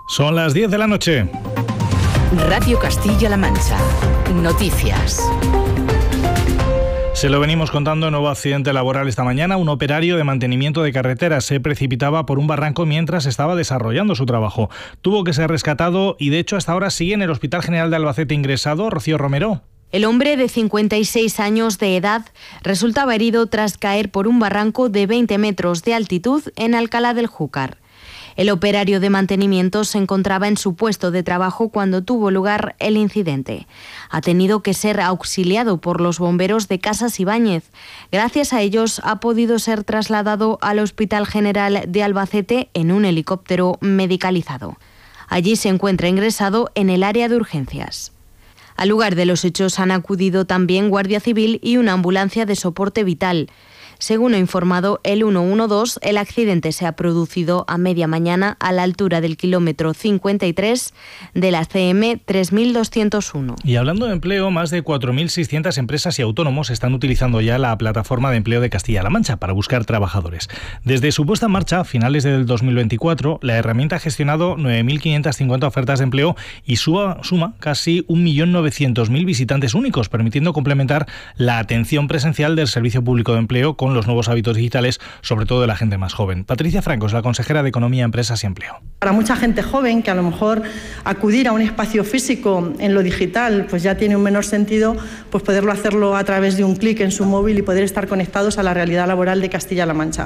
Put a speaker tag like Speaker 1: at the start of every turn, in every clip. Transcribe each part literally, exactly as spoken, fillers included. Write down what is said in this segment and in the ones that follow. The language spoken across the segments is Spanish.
Speaker 1: Son las diez de la noche.
Speaker 2: Radio Castilla-La Mancha. Noticias.
Speaker 1: Se lo venimos contando, nuevo accidente laboral esta mañana. Un operario de mantenimiento de carreteras se precipitaba por un barranco mientras estaba desarrollando su trabajo. Tuvo que ser rescatado y de hecho hasta ahora sigue en el Hospital General de Albacete ingresado. Rocío Romero.
Speaker 3: El hombre de cincuenta y seis años de edad resultaba herido tras caer por un barranco de veinte metros de altitud en Alcalá del Júcar. El operario de mantenimiento se encontraba en su puesto de trabajo cuando tuvo lugar el incidente. Ha tenido que ser auxiliado por los bomberos de Casas Ibáñez. Gracias a ellos ha podido ser trasladado al Hospital General de Albacete en un helicóptero medicalizado. Allí se encuentra ingresado en el área de urgencias. Al lugar de los hechos han acudido también Guardia Civil y una ambulancia de soporte vital. Según ha informado el ciento doce, el accidente se ha producido a media mañana a la altura del kilómetro cincuenta y tres de la C M tres mil doscientos uno.
Speaker 1: Y hablando de empleo, más de cuatro mil seiscientas empresas y autónomos están utilizando ya la plataforma de empleo de Castilla-La Mancha para buscar trabajadores. Desde su puesta en marcha, a finales del dos mil veinticuatro, la herramienta ha gestionado nueve mil quinientas cincuenta ofertas de empleo y suma, suma casi un millón novecientos mil visitantes únicos, permitiendo complementar la atención presencial del Servicio Público de Empleo con los nuevos hábitos digitales, sobre todo de la gente más joven. Patricia Franco es la consejera de Economía, Empresas y Empleo.
Speaker 4: Para mucha gente joven, que a lo mejor acudir a un espacio físico en lo digital pues ya tiene un menor sentido, pues poderlo hacerlo a través de un clic en su móvil y poder estar conectados a la realidad laboral de Castilla-La Mancha.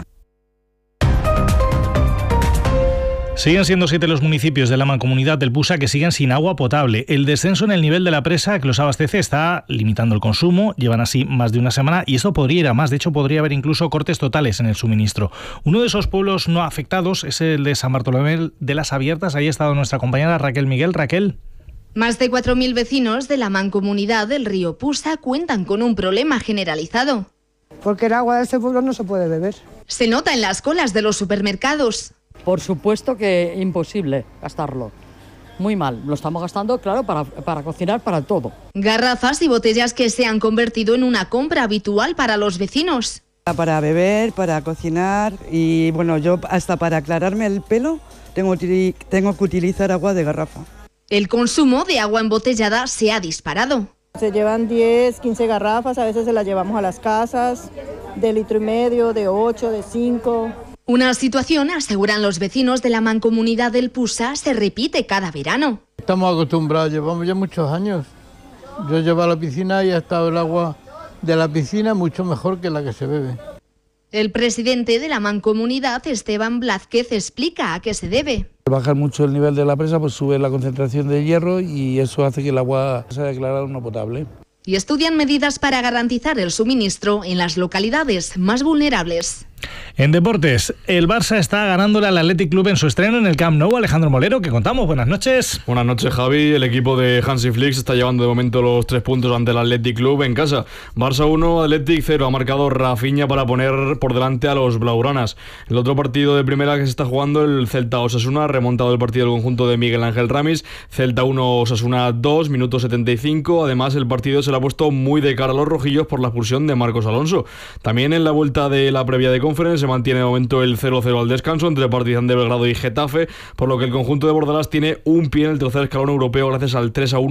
Speaker 1: Siguen siendo siete los municipios de la Mancomunidad del Pusa que siguen sin agua potable. El descenso en el nivel de la presa que los abastece está limitando el consumo. Llevan así más de una semana y esto podría ir a más. De hecho, podría haber incluso cortes totales en el suministro. Uno de esos pueblos no afectados es el de San Bartolomé de las Abiertas. Ahí ha estado nuestra compañera Raquel Miguel. Raquel.
Speaker 5: Más de cuatro mil vecinos de la Mancomunidad del río Pusa cuentan con un problema generalizado.
Speaker 6: Porque el agua de ese pueblo no se puede beber.
Speaker 5: Se nota en las colas de los supermercados.
Speaker 7: Por supuesto que imposible gastarlo. Muy mal. Lo estamos gastando, claro, para, para cocinar, para todo.
Speaker 5: Garrafas y botellas que se han convertido en una compra habitual para los vecinos.
Speaker 8: Para beber, para cocinar y, bueno, yo hasta para aclararme el pelo tengo, tengo que utilizar agua de garrafa.
Speaker 5: El consumo de agua embotellada se ha disparado.
Speaker 9: Se llevan diez, quince garrafas, a veces se las llevamos a las casas, de litro y medio, de ocho, de cinco...
Speaker 5: Una situación, aseguran los vecinos de la Mancomunidad del Pusa, se repite cada verano.
Speaker 10: Estamos acostumbrados, llevamos ya muchos años. Yo llevo a la piscina y ha estado el agua de la piscina mucho mejor que la que se bebe.
Speaker 5: El presidente de la Mancomunidad, Esteban Blázquez, explica a qué se debe.
Speaker 11: Bajar mucho el nivel de la presa, pues sube la concentración de hierro y eso hace que el agua sea declarada no potable.
Speaker 5: Y estudian medidas para garantizar el suministro en las localidades más vulnerables.
Speaker 1: En deportes, el Barça está ganándole al Athletic Club en su estreno en el Camp Nou. Alejandro Molero, ¿qué contamos? Buenas noches.
Speaker 12: Buenas noches, Javi. El equipo de Hansi Flick está llevando de momento los tres puntos ante el Athletic Club en casa. Barça uno, Athletic cero. Ha marcado Rafinha para poner por delante a los blaugranas. El otro partido de primera que se está jugando, el Celta-Osasuna, ha remontado el partido del conjunto de Miguel Ángel Ramis. Celta uno, Osasuna dos, minuto setenta y cinco. Además, el partido se le ha puesto muy de cara a los rojillos por la expulsión de Marcos Alonso. También en la vuelta de la previa de Conference se mantiene de momento el cero cero al descanso entre Partizan de Belgrado y Getafe, por lo que el conjunto de Bordalás tiene un pie en el tercer escalón europeo gracias al tres a uno